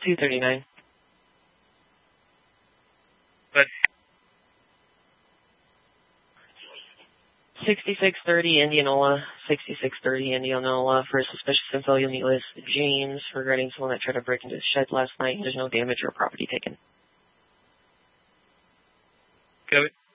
239. But 6630 Indianola, 6630 Indianola. For suspicious info, you'll meet with James regarding someone that tried to break into the shed last night. There's no damage or property taken. Copy.